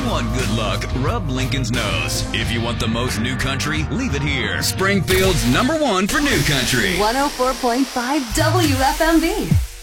you want good luck, rub Lincoln's nose. If you want the most new country, leave it here. Springfield's #1 for new country. 104.5 WFMB.